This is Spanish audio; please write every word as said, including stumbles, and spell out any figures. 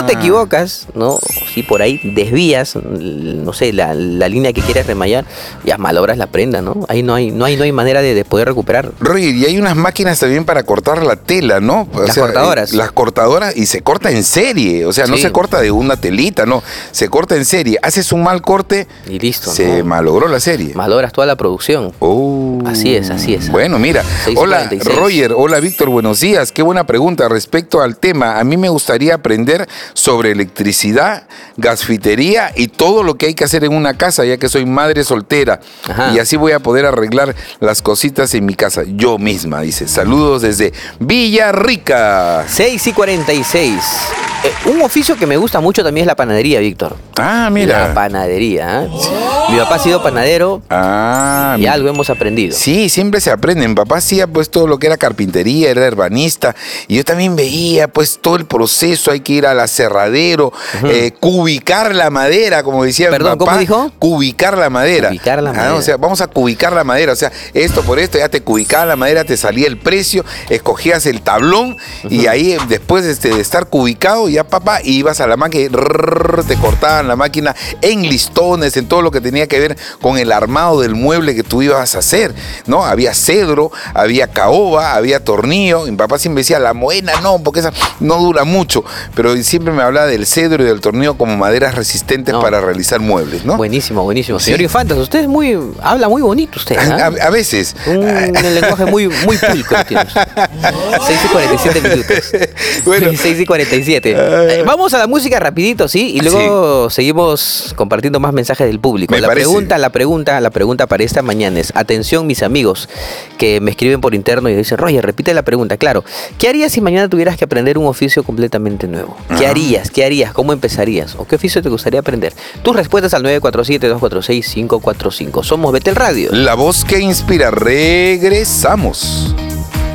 te equivocas, ¿no? Si por ahí desvías, no sé, la, la línea que quieres remallar, ya malogras la prenda, ¿no? Ahí no hay, no hay, no hay manera de, de poder recuperar. Roger, y hay unas máquinas también para cortar la tela, ¿no? O las sea, cortadoras. Eh, las cortadoras, y se corta en serie, o sea, no sí. se corta de una telita, no, se corta en serie. Haces un mal corte y listo. Se ¿no? malogró la serie. Malogras toda la producción. Oh. Así es, así es. Bueno, mira, hola Roger, hola Víctor, buenos días. Qué buena pregunta respecto al tema. A mí me gustaría aprender sobre electricidad, gasfitería y todo lo que hay que hacer en una casa, ya que soy madre soltera. Ajá. Y así voy a poder arreglar las cositas en mi casa, yo misma, dice. Saludos desde Villarrica. seis y cuarenta y seis. Eh, un oficio que me gusta mucho también es la panadería, Víctor. Ah, mira. La panadería, ¿eh? Sí. Mi papá ha sido panadero ah, y algo hemos aprendido. Sí, siempre se aprende. Mi papá hacía pues todo lo que era carpintería, era herbanista. Y yo también veía pues todo el proceso. Hay que ir al aserradero, uh-huh. eh, cubicar la madera, como decía Perdón, mi papá. ¿cómo dijo? Cubicar la madera. Cubicar la madera. Ah, o sea, vamos a cubicar la madera. O sea, esto por esto, ya te cubicaba la madera, te salía el precio, escogías el tablón uh-huh. y ahí después este, de estar cubicado, ya papá, ibas a la máquina, rrr, te cortaban la máquina en listones, en todo lo que tenía que ver con el armado del mueble que tú ibas a hacer, ¿no? Había cedro, había caoba, había tornillo. Y mi papá siempre decía, la moena no, porque esa no dura mucho, pero siempre me hablaba del cedro y del tornillo como maderas resistentes no. para realizar muebles, ¿no? Buenísimo, buenísimo. Señor ¿Sí? Infantas, usted es muy, habla muy bonito usted, ¿eh? a, a veces. Un, un lenguaje muy, muy pulcro tiene usted. seis y cuarenta y siete minutos. Bueno. seis y cuarenta y siete. Eh, vamos a la música rapidito, ¿sí? Y luego sí. seguimos compartiendo más mensajes del público. Me la parece. pregunta, la pregunta, la pregunta para esta mañana es, atención mis amigos que me escriben por interno y dicen, Roger, repite la pregunta. Claro, ¿qué harías si mañana tuvieras que aprender un oficio completamente nuevo? ¿Qué harías? ¿Qué harías? ¿Cómo empezarías? ¿O qué oficio te gustaría aprender? Tus respuestas al nueve cuatro siete, dos cuatro seis, cinco cuatro cinco. Somos Betel Radio. La voz que inspira. Regresamos.